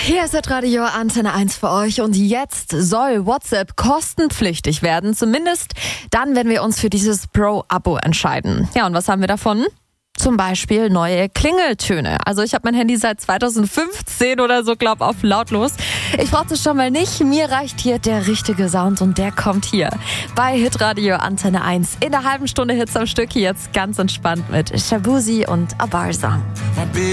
Hier ist Radio Antenne 1 für euch und jetzt soll WhatsApp kostenpflichtig werden, zumindest dann, wenn wir uns für dieses Pro-Abo entscheiden. Ja, und was haben wir davon? Zum Beispiel neue Klingeltöne. Also ich habe mein Handy seit 2015 oder so, auf lautlos. Ich brauchte es schon mal nicht. Mir reicht hier der richtige Sound und der kommt hier bei Hitradio Antenne 1. In der halben Stunde Hits am Stück, jetzt ganz entspannt mit Shabuzi und Abarza.